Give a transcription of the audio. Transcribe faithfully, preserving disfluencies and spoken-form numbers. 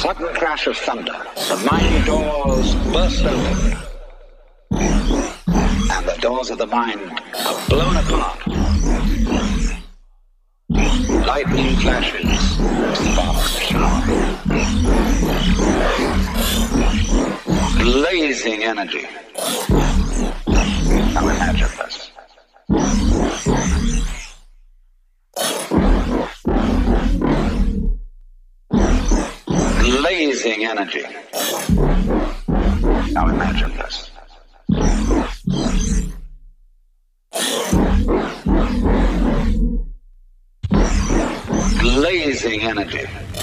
sudden crash of thunder, the mind doors burst open, and the doors of the mind are blown apart. Lightning flashes, sparks shower. Blazing energy. Now imagine this. Blazing energy. Now imagine this. Blazing energy.